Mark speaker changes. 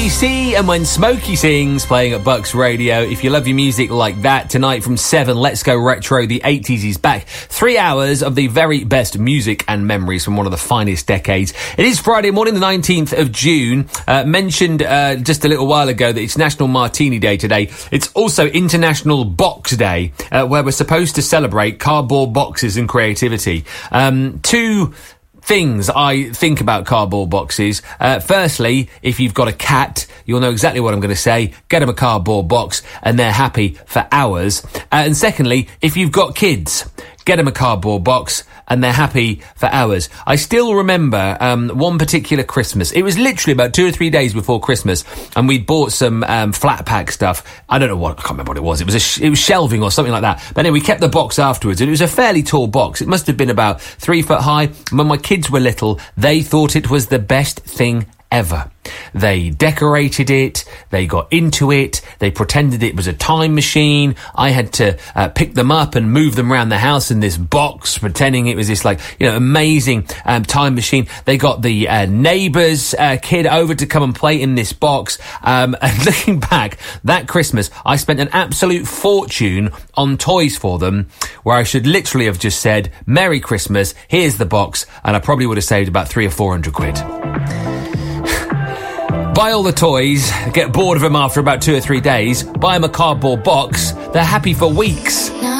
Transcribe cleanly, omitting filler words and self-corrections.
Speaker 1: BBC and When Smokey Sings, playing at Bucks Radio. If you love your music like that, tonight from 7, let's go retro. The 80s is back. 3 hours of the very best music and memories from one of the finest decades. It is Friday morning, the 19th of June. Mentioned just a little while ago that it's National Martini Day today. It's also International Box Day, where we're supposed to celebrate cardboard boxes and creativity. Two things I think about cardboard boxes. Firstly, if you've got a cat, you'll know exactly what I'm going to say. Get them a cardboard box and they're happy for hours. And secondly, if you've got kids, get them a cardboard box and they're happy for hours. I still remember one particular Christmas. It was literally about 2 or 3 days before Christmas, and we bought some flat pack stuff. I don't know what, I can't remember what it was. It was shelving or something like that. But anyway, we kept the box afterwards, and it was a fairly tall box. It must have been about 3 foot high. When my kids were little, they thought it was the best thing ever. They decorated it, they got into it, they pretended it was a time machine. I had to pick them up and move them around the house in this box, pretending it was this amazing time machine. They got the neighbour's kid over to come and play in this box. And looking back, that Christmas, I spent an absolute fortune on toys for them, where I should literally have just said, Merry Christmas, here's the box, and I probably would have saved about 300 or 400 quid. Buy all the toys, get bored of them after about 2 or 3 days, buy them a cardboard box, they're happy for weeks.